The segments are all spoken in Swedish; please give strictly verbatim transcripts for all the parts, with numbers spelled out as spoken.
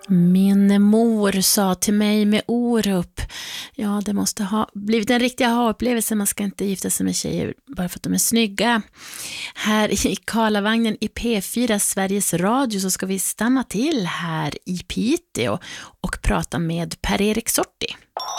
Min mor sa till mig med Orup, ja det måste ha blivit en riktig aha-upplevelse, man ska inte gifta sig med tjejer bara för att de är snygga. Här i Karlavagnen i P fyra Sveriges Radio så ska vi stanna till här i Piteå och prata med Per-Erik Sorti.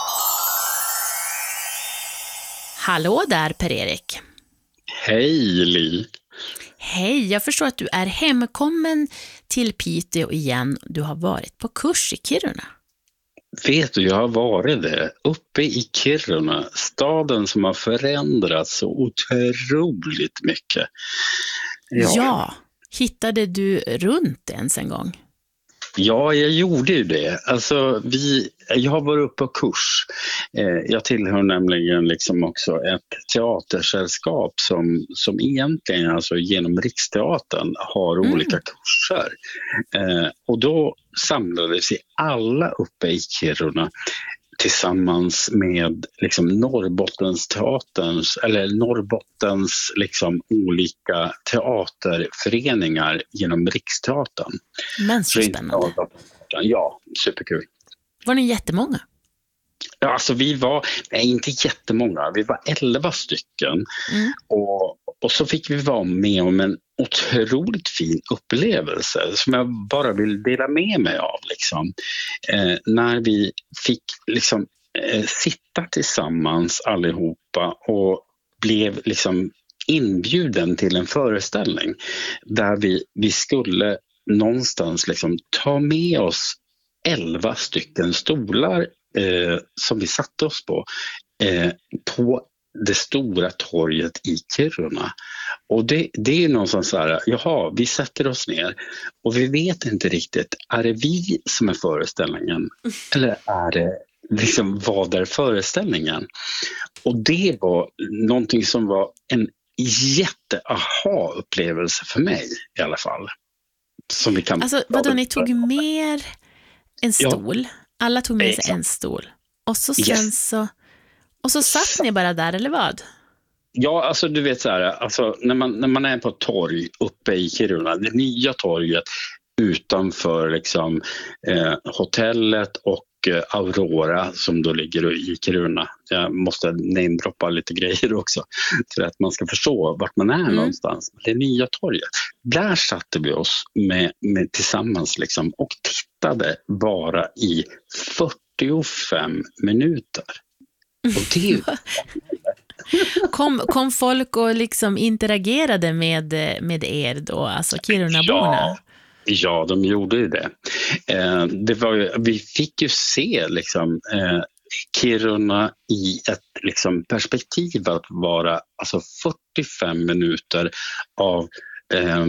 Hallå där Per-Erik. Hej Li. Hej, jag förstår att du är hemkommen till Piteå igen. Du har varit på kurs i Kiruna. Vet du, jag har varit det. Uppe i Kiruna, staden som har förändrats så otroligt mycket. Ja, ja hittade du runt ens en gång? Ja, jag gjorde ju det. Alltså, vi, jag har varit uppe på kurs. Eh, jag tillhör nämligen liksom också ett teatersällskap som, som egentligen alltså genom Riksteatern har mm. olika kurser. Eh, och då samlades vi alla uppe i Kiruna tillsammans med liksom Norrbottens teaterns eller Norrbottens liksom olika teaterföreningar genom Riksteatern. Men så spännande. Ja, superkul. Var ni jättemånga? Ja, alltså vi var, nej inte jättemånga, vi var elva stycken mm. och, och så fick vi vara med om en otroligt fin upplevelse som jag bara vill dela med mig av liksom. Eh, när vi fick liksom eh, sitta tillsammans allihopa och blev liksom inbjuden till en föreställning där vi, vi skulle någonstans liksom ta med oss elva stycken stolar Eh, som vi satte oss på eh, på det stora torget i Kiruna. Och det, det är någonstans så här, jaha, vi sätter oss ner och vi vet inte riktigt, är det vi som är föreställningen eller är det liksom vad är föreställningen? Och det var någonting som var en jätte-aha-upplevelse för mig i alla fall. Som vi kan alltså vadå, ni tog med en stol? Ja. Alla tog med sig en stol. Och så sen yes. så och så satt ni bara där, eller vad? Ja, alltså du vet så här, alltså när man när man är på ett torg uppe i Kiruna, det nya torget utanför liksom eh, hotellet och eh, Aurora som då ligger i Kiruna. Jag måste namedroppa lite grejer också för att man ska förstå vart man är mm. någonstans. Det nya torget. Där satte vi oss med, med tillsammans liksom och tittade bara i fyrtiofem minuter. Och det kom, kom folk och liksom interagerade med, med er då, alltså Kirunaborna? Ja. Ja, de gjorde ju det. Eh, det var ju, vi fick ju se liksom, eh, Kiruna i ett liksom, perspektiv att vara alltså, fyrtiofem minuter av eh,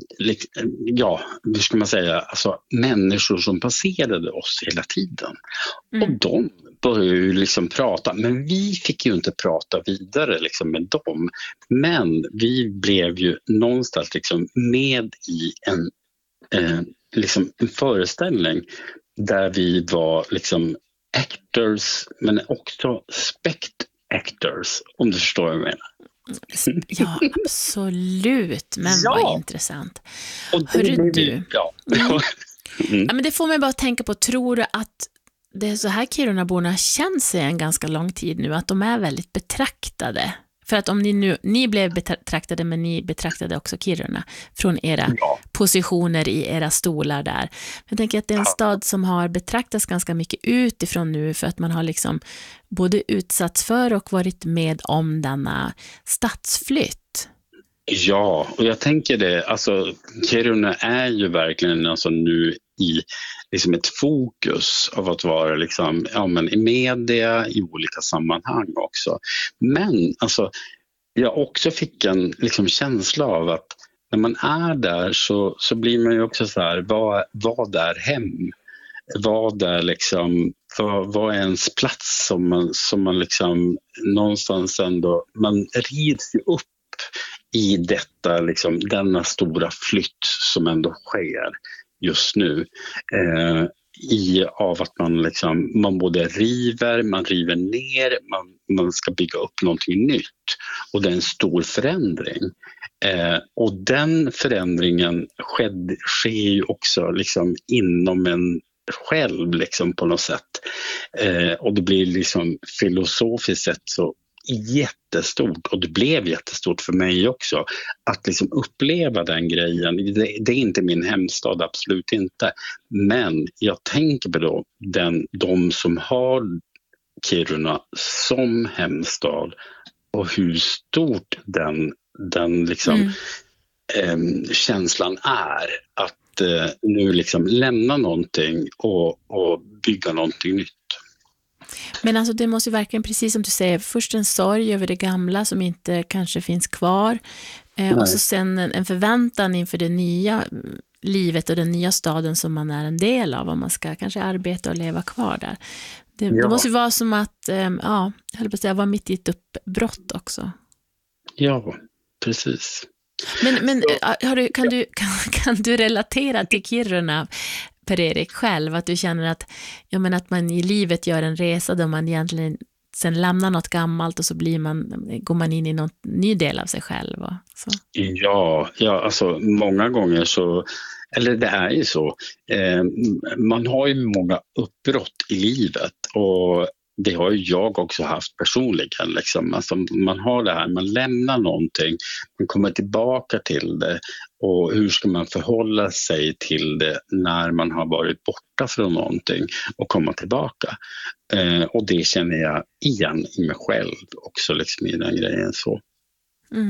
ja, hur ska man säga, alltså, människor som passerade oss hela tiden. Mm. Och de började ju liksom prata, men vi fick ju inte prata vidare liksom, med dem. Men vi blev ju någonstans liksom, med i en Eh, liksom en föreställning där vi var liksom actors men också spect actors, om du förstår vad jag menar. Ja, absolut. Men ja. Vad intressant. Och Hörru du. Ja. Mm. Mm. Ja, men det får mig bara tänka på, tror du att det är så här Kirunaborna känner sig en ganska lång tid nu, att de är väldigt betraktade? För att om ni nu, ni blev betraktade, men ni betraktade också Kiruna från era ja. positioner i era stolar där. Jag tänker att det är en ja. stad som har betraktats ganska mycket utifrån nu, för att man har liksom både utsatts för och varit med om denna stadsflytt. Ja, och jag tänker det, alltså Kiruna är ju verkligen alltså nu i liksom ett fokus av att vara liksom, ja, men i media i olika sammanhang också. Men alltså, jag också fick en liksom, känsla av att när man är där så, så blir man ju också så här, vad, vad är hem? Vad är liksom, vad, vad är ens plats som man, som man liksom någonstans ändå, man rids ju upp i detta liksom, denna stora flytt som ändå sker just nu, eh, i av att man liksom, man både river, man river ner, man, man ska bygga upp någonting nytt, och det är en stor förändring, eh, och den förändringen skedde, sker ju också liksom inom en själv liksom på något sätt. Eh, och det blir liksom filosofiskt sett så jättestort, och det blev jättestort för mig också att liksom uppleva den grejen. Det, det är inte min hemstad, absolut inte, men jag tänker på då den, de som har Kiruna som hemstad och hur stort den, den liksom mm. eh, känslan är att eh, nu liksom lämna någonting och, och bygga någonting nytt. Men alltså det måste ju verkligen, precis som du säger, först en sorg över det gamla som inte kanske finns kvar, eh, och så sen en, en förväntan inför det nya livet och den nya staden som man är en del av, om man ska kanske arbeta och leva kvar där. Det, ja. det måste ju vara som att, eh, ja, jag höll på att säga, vara mitt i ett uppbrott också. Ja, precis. Men, men har du, kan, du, kan, kan du relatera till Kiruna, Per-Erik, själv, att du känner att, jag menar, att man i livet gör en resa där man egentligen sen lämnar något gammalt och så blir man, går man in i någon ny del av sig själv? Och så. Ja, ja, alltså många gånger så, eller det är ju så, eh, man har ju många uppbrott i livet, och det har ju jag också haft personligen. Liksom. Alltså man har det här, man lämnar någonting, man kommer tillbaka till det, och hur ska man förhålla sig till det när man har varit borta från någonting och komma tillbaka. Eh, och det känner jag igen i mig själv också, liksom, i den grejen. Så. Mm.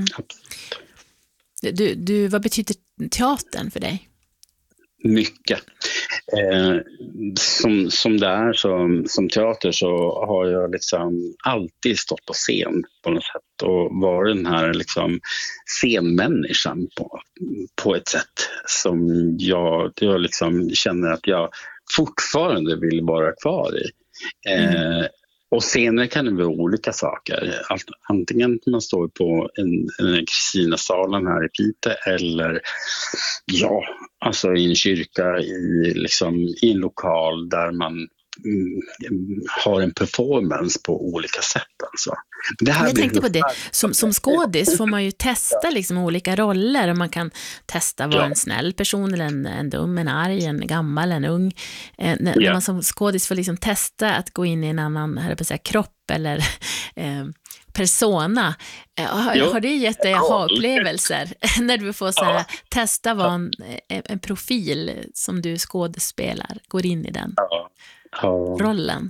Du, du, vad betyder teatern för dig? Mycket. Eh, som, som det är som, som teater så har jag liksom alltid stått på scen på något sätt och varit den här liksom scenmänniskan på, på ett sätt som jag, jag liksom känner att jag fortfarande vill vara kvar i. Eh, mm. Och senare kan det vara olika saker. Antingen man står på en, en Kristinasalen här i Piteå, eller ja, alltså i en kyrka, i, liksom, i en lokal där man mm, har en performance på olika sätt. Alltså. Det här jag tänkte på det, som, som skådis får man ju testa liksom olika roller, och man kan testa vara ja. en snäll person eller en, en dum, en arg, en gammal, en ung. Eh, när, ja. när man som skådis får liksom testa att gå in i en annan, här på att säga, kropp eller eh, persona. Eh, har, har det gett dig aha-upplevelser när du får så här, ja. testa vara en, en profil som du skådespelar, går in i den ja. Ja. rollen?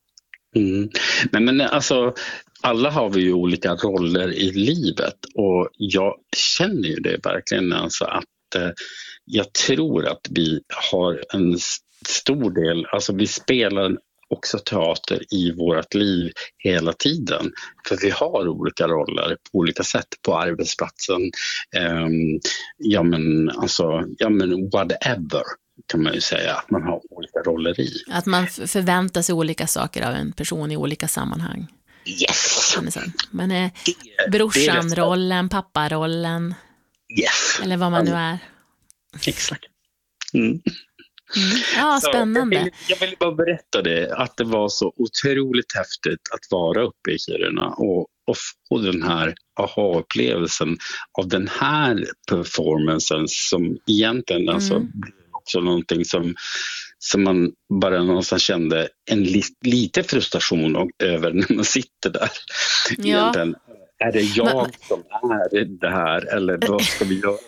Mm. Men, men alltså, alla har vi ju olika roller i livet, och jag känner ju det verkligen, alltså att eh, jag tror att vi har en stor del, alltså vi spelar också teater i vårt liv hela tiden, för vi har olika roller på olika sätt på arbetsplatsen, eh, ja men alltså, ja men whatever kan man ju säga att man har olika roller i. Att man förväntar sig olika saker av en person i olika sammanhang. Yes. Men är brorsan-rollen, papparollen, yes. eller vad man nu är. Exakt. Mm. Mm. Ja, spännande. Jag vill, jag vill bara berätta det, att det var så otroligt häftigt att vara uppe i Kiruna och, och få den här aha-upplevelsen av den här performancen som egentligen mm. alltså också någonting som, som man bara någonstans kände en li, lite frustration över när man sitter där. Ja. Är det jag Men, som är det här, eller vad ska vi göra?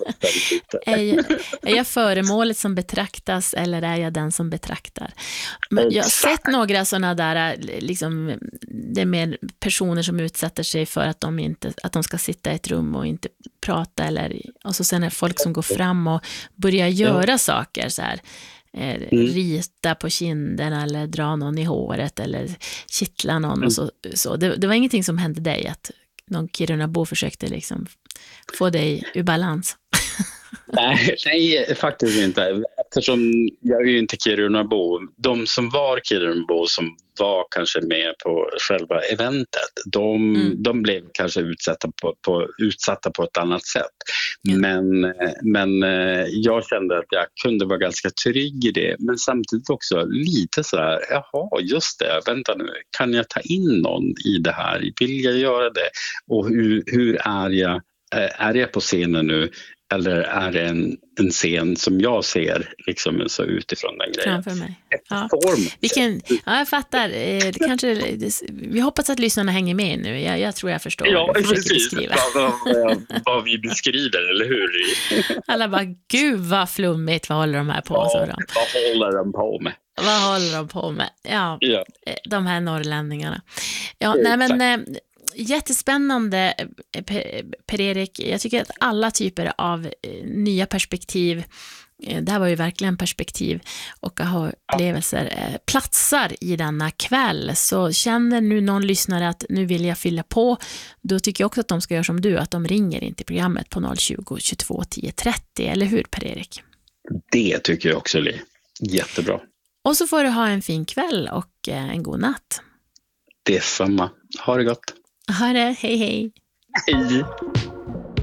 är, jag, är jag föremålet som betraktas, eller är jag den som betraktar? Men jag har sett några sådana där, liksom, det är mer personer som utsätter sig för att de, inte, att de ska sitta i ett rum och inte prata, eller, och så sen är folk som går fram och börjar göra ja. saker så här. Eh, mm. rita på kinderna eller dra någon i håret eller kittla någon mm. och så, så. Det, det var ingenting som hände dig, att någon Kirunabo försökte liksom få dig ur balans? nej, nej, faktiskt inte. Eftersom jag är ju inte Kirunabo. De som var Kirunabo, som var kanske med på själva eventet, de, mm. de blev kanske utsatta på, på, utsatta på ett annat sätt. Mm. Men, men jag kände att jag kunde vara ganska trygg i det. Men samtidigt också lite så här, jaha, just det, vänta nu, kan jag ta in någon i det här? Vill jag göra det? Och hur, hur är jag är jag på scenen nu eller är det en, en scen som jag ser liksom så utifrån den grejen? Framför mig. Ja. Vilken, ja, jag fattar. Eh, kanske, vi hoppas att lyssnarna hänger med nu. Jag, jag tror jag förstår ja, vad du försöker precis. beskriva. Vad, vad, vad vi beskriver, eller hur? Alla bara, gud vad flummigt, vad håller de här på? Ja, så då? vad håller de på med? Vad håller de på med? Ja, ja. De här norrlänningarna. Ja, nej men... Jättespännande, Per-Erik. Jag tycker att alla typer av nya perspektiv, det här var ju verkligen perspektiv och aha-upplevelser, platsar i denna kväll. Så känner nu någon lyssnare att nu vill jag fylla på, då tycker jag också att de ska göra som du, att de ringer in till programmet på noll tjugo, tjugotvå, tio trettio, eller hur Per-Erik? Det tycker jag också är jättebra. Och så får du ha en fin kväll och en god natt. Det är samma. Ha det gott. Ha det, hej hej. Hej.